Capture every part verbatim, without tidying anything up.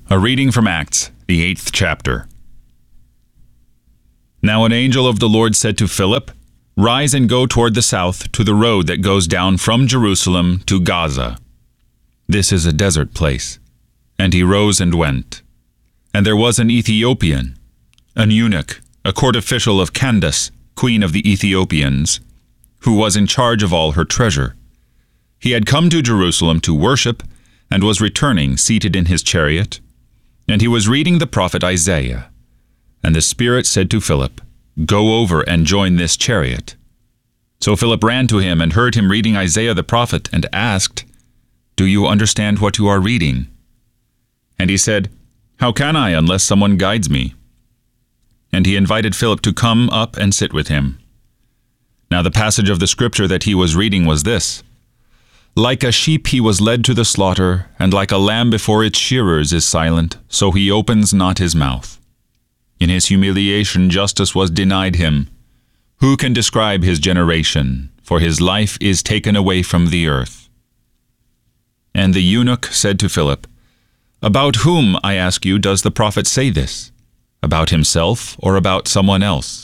A reading from Acts, the eighth chapter. Now an angel of the Lord said to Philip, "Rise and go toward the south to the road that goes down from Jerusalem to Gaza. This is a desert place." And he rose and went. And there was an Ethiopian, an eunuch, a court official of Candace, queen of the Ethiopians, who was in charge of all her treasure. He had come to Jerusalem to worship, and was returning seated in his chariot. And he was reading the prophet Isaiah. And the Spirit said to Philip, "Go over and join this chariot." So Philip ran to him and heard him reading Isaiah the prophet, and asked, "Do you understand what you are reading?" And he said, "How can I unless someone guides me?" And he invited Philip to come up and sit with him. Now the passage of the scripture that he was reading was this: "Like a sheep he was led to the slaughter, and like a lamb before its shearers is silent, so he opens not his mouth. In his humiliation justice was denied him. Who can describe his generation? For his life is taken away from the earth." And the eunuch said to Philip, "About whom, I ask you, does the prophet say this? About himself or about someone else?"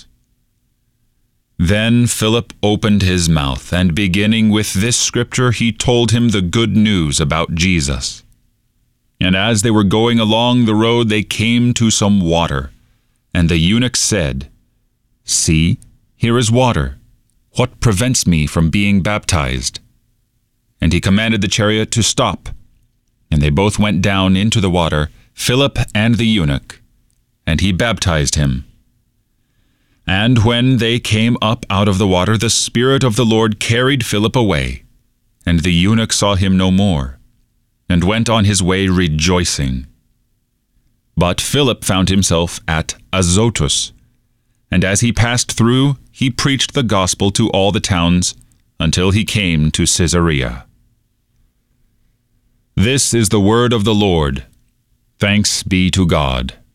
Then Philip opened his mouth, and beginning with this scripture, he told him the good news about Jesus. And as they were going along the road, they came to some water. And the eunuch said, "See, here is water. What prevents me from being baptized?" And he commanded the chariot to stop. And they both went down into the water, Philip and the eunuch, and he baptized him. And when they came up out of the water, the Spirit of the Lord carried Philip away, and the eunuch saw him no more, and went on his way rejoicing. But Philip found himself at Azotus, and as he passed through, he preached the gospel to all the towns, until he came to Caesarea. This is the word of the Lord. Thanks be to God.